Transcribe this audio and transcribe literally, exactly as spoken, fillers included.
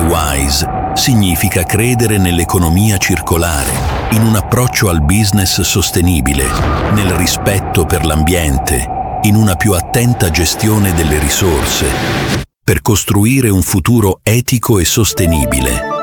Wise significa credere nell'economia circolare, in un approccio al business sostenibile, nel rispetto per l'ambiente, in una più attenta gestione delle risorse, per costruire un futuro etico e sostenibile.